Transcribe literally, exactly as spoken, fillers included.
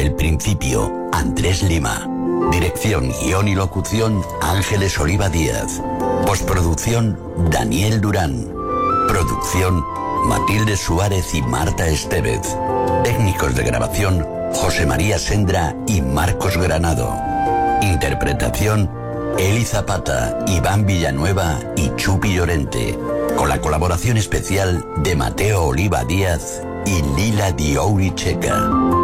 el principio, Andrés Lima. Dirección, guión y locución, Ángeles Oliva Díaz. Postproducción, Daniel Durán. Producción, Matilde Suárez y Marta Estevez. Técnicos de grabación, José María Sendra y Marcos Granado. Interpretación, Eli Zapata, Iván Villanueva y Chupi Llorente. Con la colaboración especial de Mateo Oliva Díaz y Lila Diouri Checa.